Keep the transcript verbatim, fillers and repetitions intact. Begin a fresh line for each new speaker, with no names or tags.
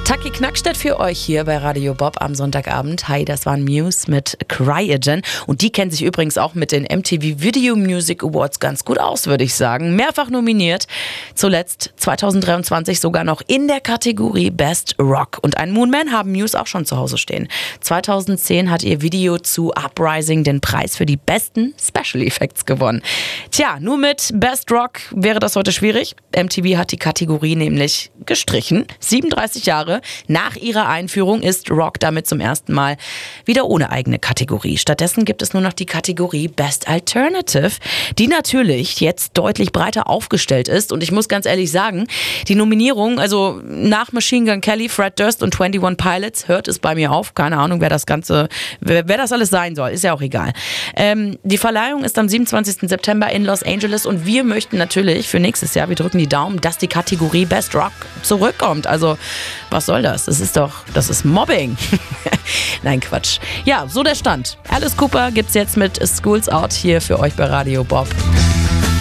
Taki Knackstedt für euch hier bei Radio Bob am Sonntagabend. Hi, das waren Muse mit Cryogen. Und die kennen sich übrigens auch mit den M T V Video Music Awards ganz gut aus, würde ich sagen. Mehrfach nominiert. Zuletzt zwanzig dreiundzwanzig sogar noch in der Kategorie Best Rock. Und einen Moonman haben Muse auch schon zu Hause stehen. zweitausendzehn hat ihr Video zu Uprising den Preis für die besten Special Effects gewonnen. Tja, nur mit Best Rock wäre das heute schwierig. M T V hat die Kategorie nämlich gestrichen. siebenunddreißig Jahre nach ihrer Einführung ist Rock damit zum ersten Mal wieder ohne eigene Kategorie. Stattdessen gibt es nur noch die Kategorie Best Alternative, die natürlich jetzt deutlich breiter aufgestellt ist. Und ich muss ganz ehrlich sagen, die Nominierung, also nach Machine Gun Kelly, Fred Durst und einundzwanzig Pilots, hört es bei mir auf. Keine Ahnung, wer das Ganze, wer, wer das alles sein soll, ist ja auch egal. Ähm, die Verleihung ist am siebenundzwanzigsten September in Los Angeles und wir möchten natürlich für nächstes Jahr, wir drücken die Daumen, dass die Kategorie Best Rock zurückkommt. Also, was soll das? Das ist doch, das ist Mobbing. Nein, Quatsch. Ja, so der Stand. Alice Cooper gibt's jetzt mit Schools Out hier für euch bei Radio Bob.